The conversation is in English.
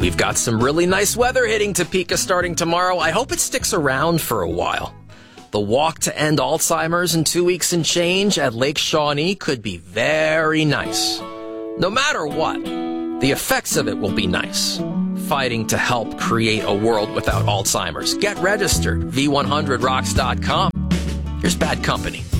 We've got some really nice weather hitting Topeka starting tomorrow. I hope it sticks around for a while. The walk to end Alzheimer's in 2 weeks and change at Lake Shawnee could be very nice. No matter what, the effects of it will be nice. Fighting to help create a world without Alzheimer's. Get registered, v100rocks.com. Here's Bad Company.